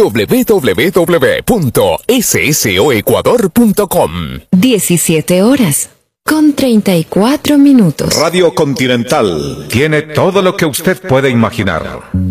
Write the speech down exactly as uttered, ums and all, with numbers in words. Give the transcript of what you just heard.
doble u doble u doble u punto soecuador punto com. diecisiete horas con treinta y cuatro minutos. Radio Continental tiene todo lo que usted puede imaginar.